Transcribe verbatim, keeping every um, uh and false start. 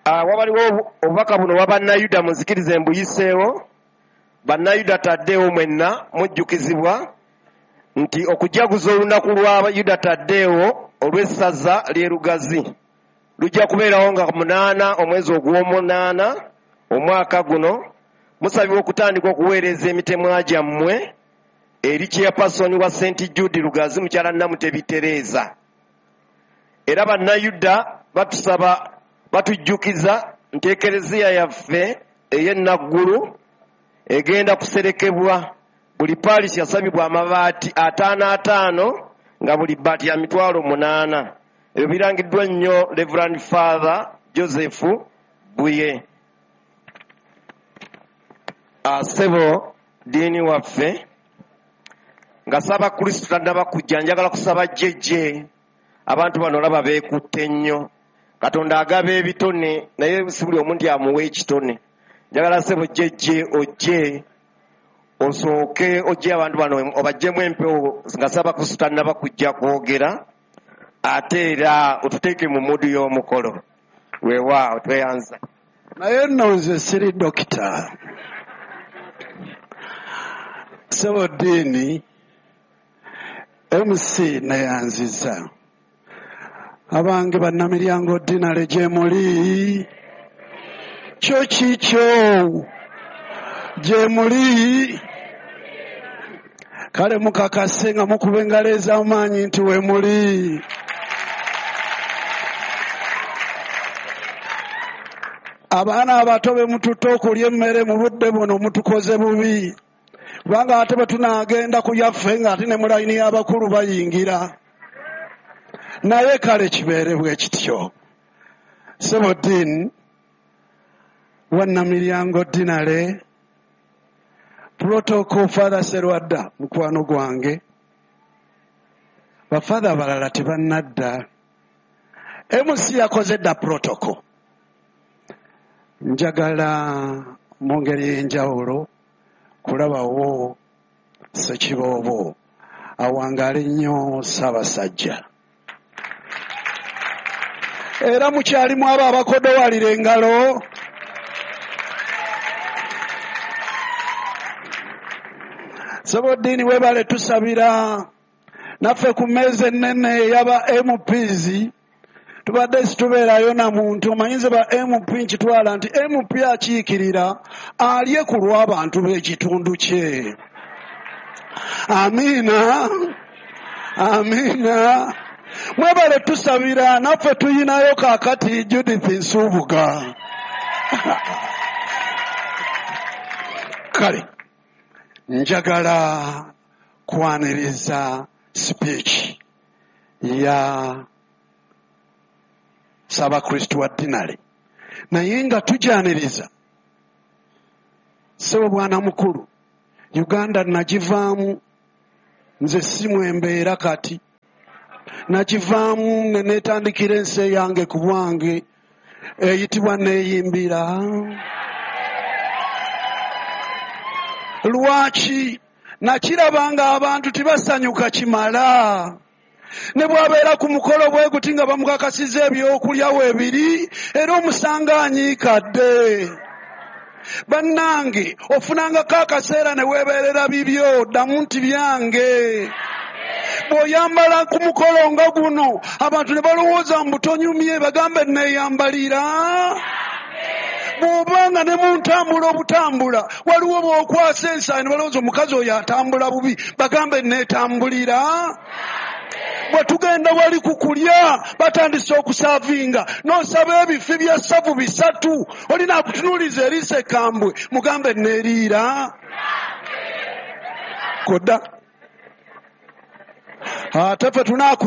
wabaliwo obubaka buno wabannayuda muzikirize mbuyiseewo. Bannayuda Taddeewo mwenna mujjukizibwa nti okujaguza olunaku lwa Yuda Taddeewo olw'essaza ly'e Lugazi lujja kubeerawo nga munaana omwezi ogw'omunaana omwaka guno. Musabibwa okutandika okuweereza emitemwa gyammwe eri chairperson wa Saint Jude Lugazi mukyala Namutebi Tereza. Era bannayuda batusaba batujjukiza nti ekereziya yaffe ey'ennaggulu egenda kuserekebwa. Buli paalisi yasabibwa amabaati ataano ataano nga buli baati ya mitwalo munaana. Ebyo birangiddwa nnyo Reverend Father Joseph Buye. Asebo diini waffe nga saba Kristo tannaba kujja, njagala kusaba jjejje abantu bano olaba beekutte nnyo. Katonda agaba ebitone naye si buli omuntu amuwa ekitone. Njagala sebo jjejje ojje osooke ojje abantu bano obajjemu empewo nga saba Kristo tannaba kujja kwogera, ate era otuteeke mu mudu y'omukolo. Weewaawo tweyanza. Naye nno nze siri dokita. Sebo ddiini M C nayanziza. Abange bannamiryango Dinale gye muli, kyo kikyo gye muli. Kale mukakase nga mukuba engalo ez'amaanyi nti we muli. Abaana abato be mututte okulya emmere mu budde buno mutukoze bubi. Kubanga ate bwe tunaagenda ku yaffe ng'ate ne mu layini y'abakulu bayingira. Naye kale kibeere bwe kityo. Sebo ddiini wannamiryango Dinale, protocol Father Serwadda mukwano gwange, bafadha abalala tebannadda. M C yakoze dda protocol. Njagala mu ngeri y'enjawulo kulabawo Ssekiboobo awangaale nnyo Ssaabasajja. Era mukyalimu abo abakodowalira engalo. Sebo ddiini weebale tusabira. Naffe ku mmeeza ennene ey'aba M Ps tubadde situbeerayo na muntu. Omanyize ba M P nkitwala nti M P akiikirira alye ku lw'abantu b'ekitundu kye. Amiina. Amiina. Mwebale tusabira. Naffe tuyinayo kaakati Judith Nsubuga. Kale njagala kwaniriza speech ya Ssaabakristo wa Dinale, naye nga tujaniriza Ssebo bwana mukulu, Uganda nagivaamu, nze si mwembeera kati. Nagivaamu ne neetandikira ensi yange ku bwange eyitibwa Neeyimbira. Lwaki? Nakirabanga abantu tibasanyuka kimala. Ne bwabeera ku mukolo bwe guti nga bamukakasiza ebyokulya weebiri era omusanga anyiikadde. Bannange ofunangako akaseera ne weebeerera bibyo, ddamu nti byange. Bw'oyambala ku mukolo nga guno abantu ne balowooza mbu tonyumye, bagambe neeyambalira. Bw'obanga ne mu ntambula obutambula waliwo bw'okwasa ensayi ne balowooza omukazi oyo atambula bubi, bagambe neetambulira. Bwe tugenda wali ku kulya batandise okusaavinga n'osaba ebifi bya ssavu bisatu, olina akutunuuliza eriisa ekambwe, mugambe neeriira. Kodda ate ffe tunaako